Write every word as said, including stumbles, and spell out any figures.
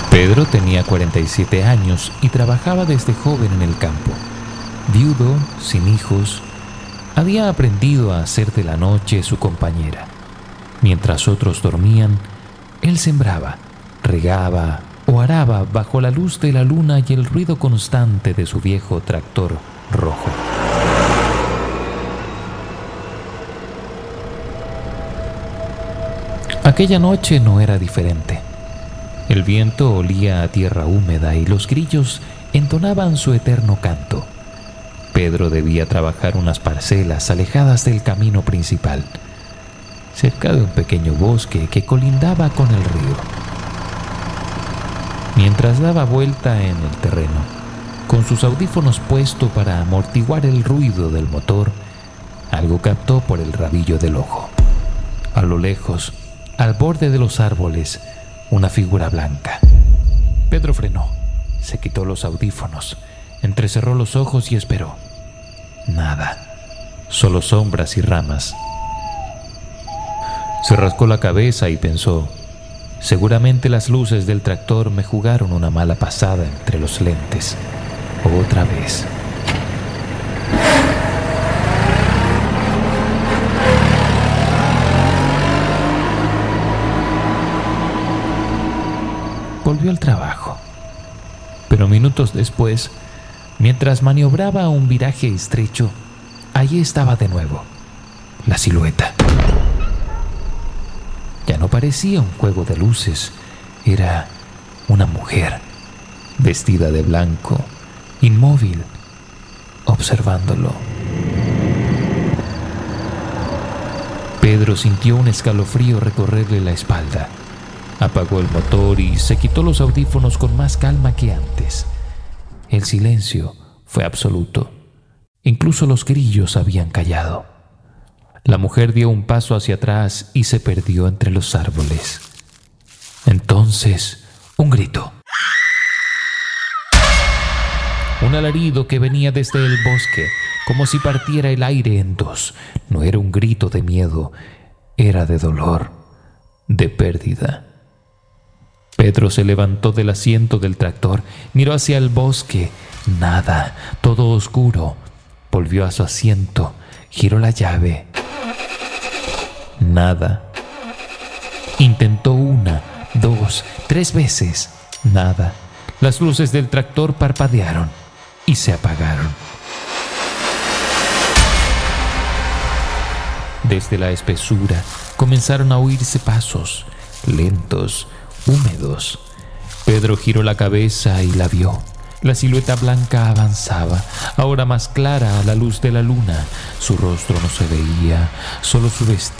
Pedro tenía cuarenta y siete años y trabajaba desde joven en el campo. Viudo, sin hijos, había aprendido a hacer de la noche su compañera. Mientras otros dormían, él sembraba, regaba o araba bajo la luz de la luna y el ruido constante de su viejo tractor rojo. Aquella noche no era diferente. El viento olía a tierra húmeda y los grillos entonaban su eterno canto. Pedro debía trabajar unas parcelas alejadas del camino principal, cerca de un pequeño bosque que colindaba con el río. Mientras daba vuelta en el terreno, con sus audífonos puestos para amortiguar el ruido del motor, algo captó por el rabillo del ojo. A lo lejos, al borde de los árboles, una figura blanca. Pedro frenó, se quitó los audífonos, entrecerró los ojos y esperó. Nada, solo sombras y ramas. Se rascó la cabeza y pensó: seguramente las luces del tractor me jugaron una mala pasada entre los lentes. Otra vez. Volvió al trabajo, pero minutos después, mientras maniobraba un viraje estrecho, allí estaba de nuevo, la silueta. Ya no parecía un juego de luces, era una mujer, vestida de blanco, inmóvil, observándolo. Pedro sintió un escalofrío recorrerle la espalda. Apagó el motor y se quitó los audífonos con más calma que antes. El silencio fue absoluto. Incluso los grillos habían callado. La mujer dio un paso hacia atrás y se perdió entre los árboles. Entonces, un grito. Un alarido que venía desde el bosque, como si partiera el aire en dos. No era un grito de miedo, era de dolor, de pérdida. Pedro se levantó del asiento del tractor, miró hacia el bosque. Nada, todo oscuro. Volvió a su asiento, giró la llave. Nada. Intentó una, dos, tres veces. Nada. Las luces del tractor parpadearon y se apagaron. Desde la espesura comenzaron a oírse pasos, lentos, húmedos. Pedro giró la cabeza y la vio. La silueta blanca avanzaba, ahora más clara a la luz de la luna. Su rostro no se veía, solo su vestido.